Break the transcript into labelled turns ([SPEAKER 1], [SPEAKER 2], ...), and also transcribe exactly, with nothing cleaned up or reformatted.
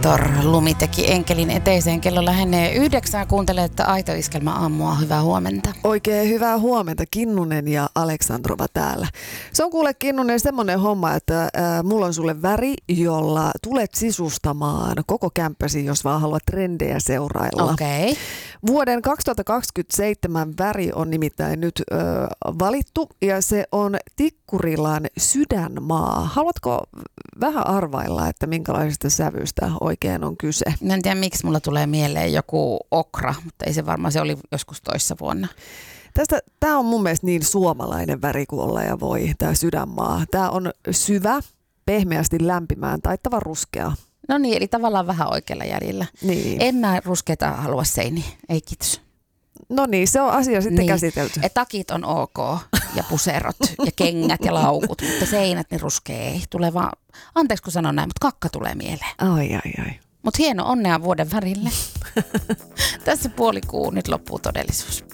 [SPEAKER 1] Victor Lumi teki enkelin eteiseen. Kello lähenee yhdeksää. Kuuntelee, että Aito-iskelmä aamua. Hyvää huomenta.
[SPEAKER 2] Oikein hyvää huomenta. Kinnunen ja Aleksandrova täällä. Se on kuule Kinnunen semmoinen homma, että äh, mulla on sulle väri, jolla tulet sisustamaan koko kämppäsi, jos vaan haluat trendejä seurailla.
[SPEAKER 1] Okei. Okay.
[SPEAKER 2] Vuoden kaksituhattakaksikymmentäseitsemän väri on nimittäin nyt äh, valittu ja se on Tikkurilan sydänmaa. Haluatko vähän arvailla, että minkälaisesta sävystä oikein on kyse?
[SPEAKER 1] Mä en tiedä, miksi mulla tulee mieleen joku okra, mutta ei se varmaan, se oli joskus toissa vuonna.
[SPEAKER 2] Tästä, tää on mun mielestä niin suomalainen väri kuin olla ja voi, tää sydänmaa. Tää on syvä, pehmeästi lämpimään taittava ruskea.
[SPEAKER 1] No niin, eli tavallaan vähän oikealla jäljellä.
[SPEAKER 2] Niin.
[SPEAKER 1] En mä ruskeita halua seiniä, ei kiitos.
[SPEAKER 2] No niin, se on asia sitten niin käsitelty.
[SPEAKER 1] Et takit on ok ja puserot ja kengät ja laukut, mutta seinät niin ruskea ei. Tulee vaan, anteeksi kun sanon näin, mutta kakka tulee mieleen.
[SPEAKER 2] Ai ai ai.
[SPEAKER 1] Mutta hieno, onnea vuoden värille. Tässä puoli kuu, nyt loppuu todellisuus.